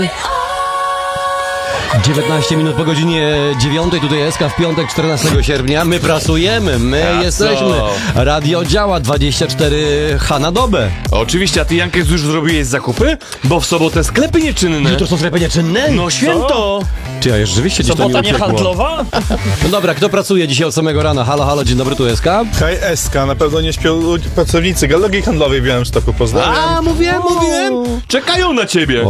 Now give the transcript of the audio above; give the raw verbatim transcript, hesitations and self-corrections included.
dziewiętnaście minut po godzinie dziewiątej, tutaj S K w piątek, czternastego sierpnia. My pracujemy, my A jesteśmy. co? Radio działa dwadzieścia cztery H na dobę. Oczywiście, a ty, Jankes, już zrobiłeś zakupy? Bo w sobotę sklepy nieczynne. Jutro są sklepy nieczynne? No święto! Czy ja rzeczywiście gdzieś to mi Sobota nie uciekło? handlowa? No dobra, kto pracuje dzisiaj od samego rana? Halo, halo, dzień dobry, tu S K. Hej, S K, na pewno nie śpią ludzi- pracownicy Galogii Handlowej w Białymstoku. Pozdrawiam. A, mówiłem, mówiłem! Czekają na ciebie!